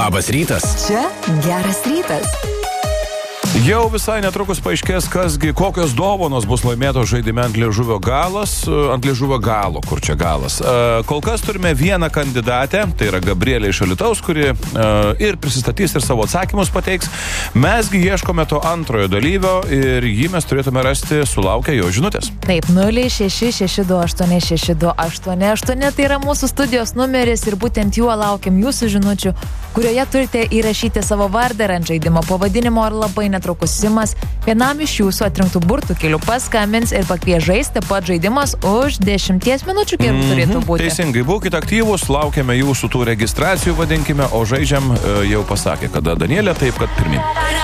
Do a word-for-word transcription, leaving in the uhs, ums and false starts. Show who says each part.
Speaker 1: Labas rytas.
Speaker 2: Čia geras rytas.
Speaker 3: Jau visai netrukus paaiškės, kasgi, kokios dovanos bus laimėtos žaidime ant liežuvio galas, ant liežuvio galo, kur čia galas. Kol kas turime vieną kandidatę, tai yra Gabrielė iš Alytaus, kuri ir prisistatys ir savo atsakymus pateiks. Mesgi ieškome to antrojo dalyvio ir jį mes turėtume rasti sulaukę jo žinutės.
Speaker 4: Taip, nulis šeši šeši du aštuoni šeši du aštuoni aštuoni, tai yra mūsų studijos numeris ir būtent juo laukiam jūsų žinučių, kurioje turite įrašyti savo vardą ir ant žaidimo pavadinimo ir labai netrukus Simas vienam iš jūsų atrinktų burtų kelių paskambins ir pakvies žaisti, taip pat žaidimas už dešimties minučių gerų mm-hmm. turėtų būti.
Speaker 3: Teisingai, būkite aktyvūs, laukiame jūsų tų registracijų, vadinkime, o žaidžiam jau pasakė, kada Danielė, taip kad pirmin.